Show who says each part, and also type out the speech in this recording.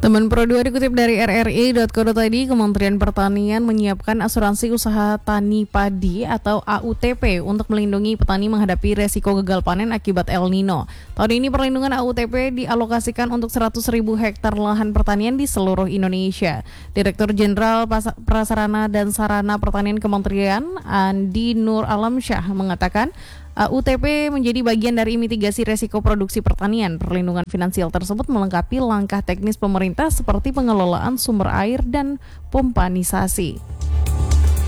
Speaker 1: Teman Pro 2 dikutip dari rri.co.id, Kementerian Pertanian menyiapkan asuransi usaha tani padi atau AUTP untuk melindungi petani menghadapi resiko gagal panen akibat El Nino. Tahun ini perlindungan AUTP dialokasikan untuk 100.000 hektar lahan pertanian di seluruh Indonesia. Direktur Jenderal Prasarana dan Sarana Pertanian Kementerian Andi Nur Alamsyah mengatakan AUTP menjadi bagian dari mitigasi resiko produksi pertanian. Perlindungan finansial tersebut melengkapi langkah teknis pemerintah seperti pengelolaan sumber air dan pompanisasi.